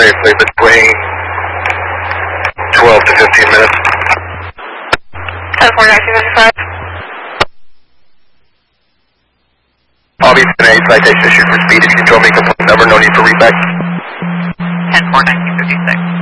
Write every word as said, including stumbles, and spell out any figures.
safely between twelve to fifteen minutes. ten four nineteen fifty-five. I'll be in a citation issued for speed. If you can tell me complaint number, no need for readback. ten four nineteen fifty-six.